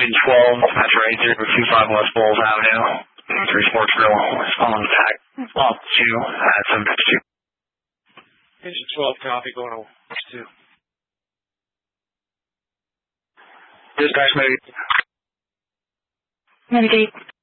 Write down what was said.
Engine 12, Metro 8025 West Bowles Avenue. 3 Sports Grill, on the pack. Well, 2 at 752. Engine 12 copy going to West 2. Dispatch, maybe. Navigate.